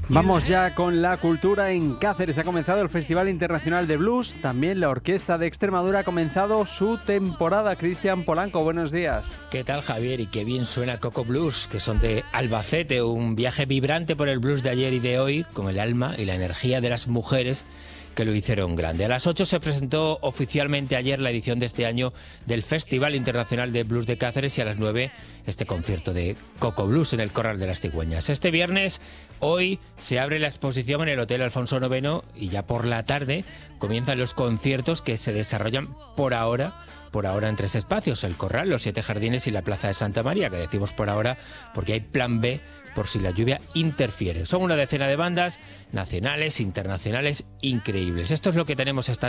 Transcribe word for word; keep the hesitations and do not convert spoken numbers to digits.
Vamos ya con la cultura. En Cáceres ha comenzado el Festival Internacional de Blues. También la Orquesta de Extremadura ha comenzado su temporada. Cristian Polanco, buenos días. ¿Qué tal, Javier? Y qué bien suena Coco Blues, que son de Albacete, un viaje vibrante por el blues de ayer y de hoy, con el alma y la energía de las mujeres que lo hicieron grande. A las ocho se presentó oficialmente ayer la edición de este año del Festival Internacional de Blues de Cáceres y a las nueve este concierto de Coco Blues en el Corral de las Cigüeñas. Este viernes, hoy, se abre la exposición en el Hotel Alfonso noveno y ya por la tarde comienzan los conciertos que se desarrollan por ahora por ahora en tres espacios: el Corral, los Siete Jardines y la Plaza de Santa María, que decimos por ahora porque hay plan B por si la lluvia interfiere. Son una decena de bandas nacionales, internacionales, increíbles. Esto es lo que tenemos esta